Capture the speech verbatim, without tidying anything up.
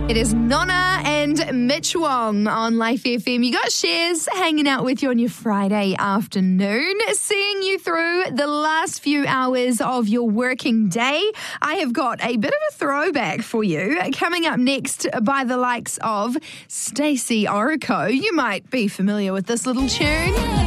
It is Nonna and Mitch Wong on Life F M. You got Shares hanging out with you on your Friday afternoon, seeing you through the last few hours of your working day. I have got a bit of a throwback for you coming up next by the likes of Stacey Orico. You might be familiar with this little tune.